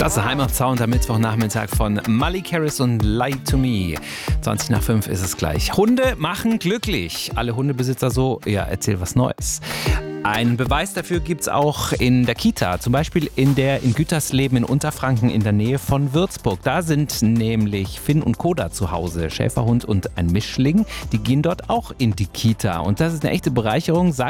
Das ist Heimatsound am Mittwochnachmittag von Malik Harris und Lie to Me. 5:20 ist es gleich. Hunde machen glücklich. Alle Hundebesitzer so, ja, erzähl was Neues. Einen Beweis dafür gibt es auch in der Kita, zum Beispiel in Gütersleben in Unterfranken in der Nähe von Würzburg. Da sind nämlich Finn und Koda zu Hause, Schäferhund und ein Mischling. Die gehen dort auch in die Kita und das ist eine echte Bereicherung, sagt